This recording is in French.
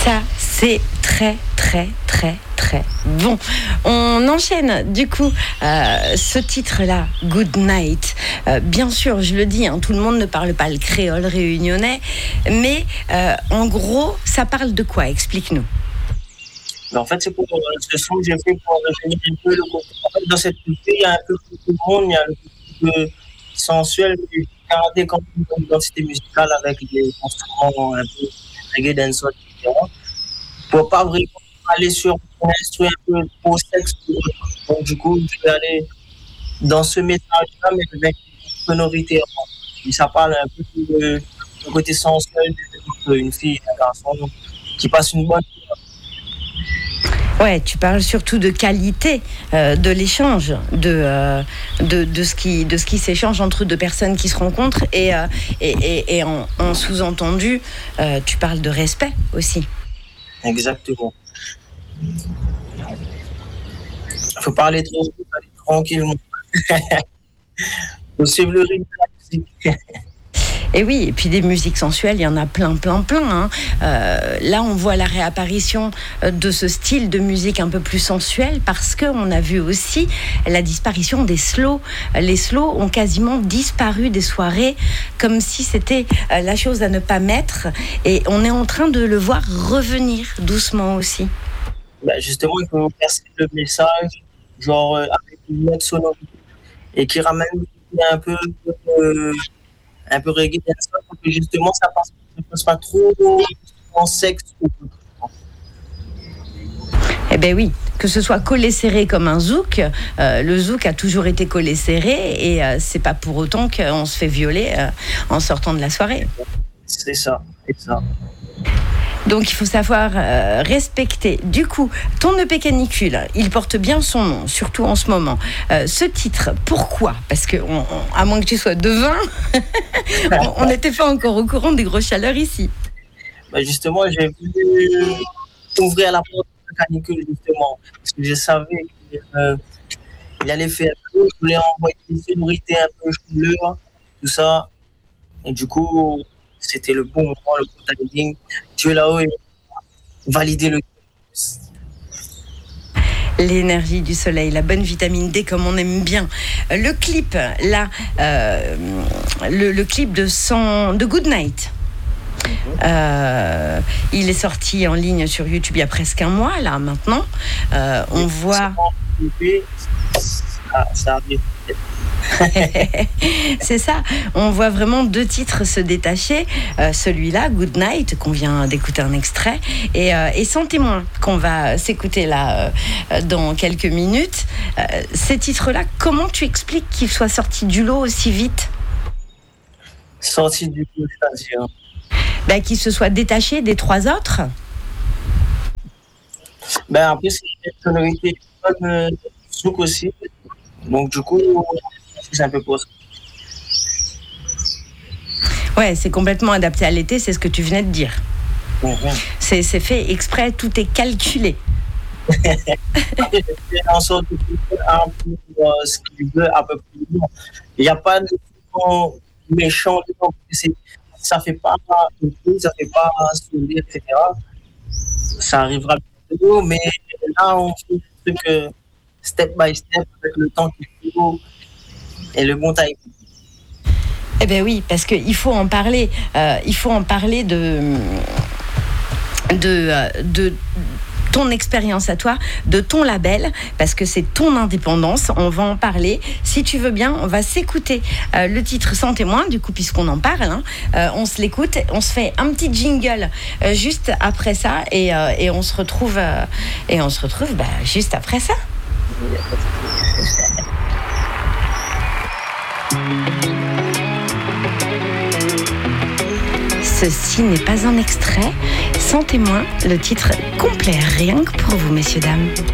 Ça, c'est très, très, très, très bon. On enchaîne, du coup, ce titre-là, Good Night. Bien sûr, je le dis, tout le monde ne parle pas le créole réunionnais, mais en gros, ça parle de quoi? Explique-nous. Mais en fait, c'est pour ce son que j'ai fait pour revenir un peu le côté. En fait, dans cette culture, il y a un peu plus de monde, il y a le côté sensuel, mais gardé comme une identité musicale avec des instruments un peu reggae, dancehall, etc. Pour pas vraiment aller sur un instrument un peu trop sexe. Donc, du coup, je vais aller dans ce message-là, mais avec une sonorité. Et ça parle un peu du côté sensuel d'une fille et d'un garçon qui passe une bonne. Ouais, tu parles surtout de qualité de l'échange, de ce qui s'échange entre deux personnes qui se rencontrent et en sous-entendu, tu parles de respect aussi. Exactement. Faut parler trop vite, aller tranquillement. Faut suivre le rythme de la musique. Et oui, et puis des musiques sensuelles, il y en a plein, plein, plein. Là, on voit la réapparition de ce style de musique un peu plus sensuel parce qu'on a vu aussi la disparition des slows. Les slows ont quasiment disparu des soirées comme si c'était la chose à ne pas mettre. Et on est en train de le voir revenir doucement aussi. Bah, justement, il faut passer le message, genre avec une note sonore et qui ramène euh, un peu reggae, pour que justement ça passe pas trop en sexe. Eh bien oui, que ce soit collé serré comme un zouk, le zouk a toujours été collé serré et c'est pas pour autant qu'on se fait violer en sortant de la soirée. C'est ça, c'est ça. Donc il faut savoir respecter. Du coup, ton EP Canicule, il porte bien son nom, surtout en ce moment. Ce titre, pourquoi? Parce que, à moins que tu sois devin, on n'était pas encore au courant des grosses chaleurs ici. Bah, justement, j'ai voulu ouvrir la porte de la canicule, justement, parce que je savais qu'il allait faire chaud. Je voulais envoyer une sonorité un peu chaleur, tout ça. Et du coup, c'était le bon moment, le bon timing. Dieu là-haut, il a validé le. L'énergie du soleil, la bonne vitamine D comme on aime bien. Le clip, là, le clip de Good Night. Il est sorti en ligne sur YouTube il y a presque un mois, là, maintenant. On voit... Ça arrive. C'est ça, on voit vraiment deux titres se détacher, celui-là, Good Night, qu'on vient d'écouter un extrait, et Sans témoin, qu'on va s'écouter là dans quelques minutes. Ces titres-là, comment tu expliques qu'ils soient sortis du lot aussi vite? Sorti du coup, c'est-à-dire. Qu'ils se soient détachés des trois autres? Après, c'est une sonorité comme souk aussi. Donc, du coup, c'est un peu pour ça. Ouais, c'est complètement adapté à l'été, c'est ce que tu venais de dire. C'est fait exprès, tout est calculé. En sorte de faire ce qu'il veut à peu près. Il n'y a pas de son méchant dedans. Ça ne fait pas ça fait pas sourire, etc. Ça arrivera bientôt, mais là, on fait des trucs step by step avec le temps qu'il faut et le bon timing. Eh bien oui, parce qu'il faut en parler. Il faut en parler de ton expérience à toi, de ton label, parce que c'est ton indépendance. On va en parler. Si tu veux bien, on va s'écouter le titre Sans témoin, du coup, puisqu'on en parle. On se l'écoute, on se fait un petit jingle juste après ça, et on se retrouve, juste après ça. Ceci n'est pas un extrait. Sans témoin, le titre complet, rien que pour vous, messieurs, dames.